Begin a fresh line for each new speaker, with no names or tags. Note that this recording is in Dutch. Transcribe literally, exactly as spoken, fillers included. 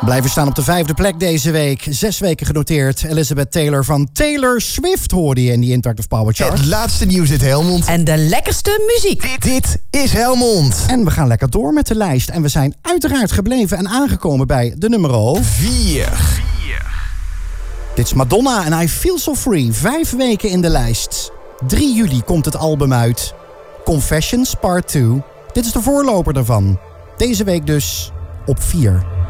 Blijven staan op de vijfde plek deze week. Zes weken genoteerd. Elizabeth Taylor van Taylor Swift hoorde je in die Interactive Power Chart.
Het laatste nieuws uit Helmond.
En de lekkerste muziek.
Dit, dit is Helmond.
En we gaan lekker door met de lijst. En we zijn uiteraard gebleven en aangekomen bij de nummer
vier.
Dit is Madonna en I Feel So Free. Vijf weken in de lijst. drie juli komt het album uit. Confessions Part twee. Dit is de voorloper daarvan. Deze week dus op vier.